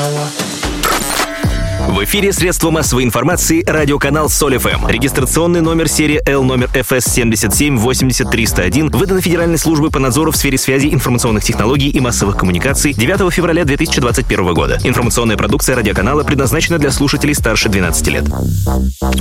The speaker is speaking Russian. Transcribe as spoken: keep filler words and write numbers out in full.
В эфире средства массовой информации радиоканал Соль эф эм. Регистрационный номер серии L номер эф эс семь семь восемь ноль три ноль один выдан Федеральной службой по надзору в сфере связи, информационных технологий и массовых коммуникаций девятого февраля две тысячи двадцать первого года. Информационная продукция радиоканала предназначена для слушателей старше двенадцати лет.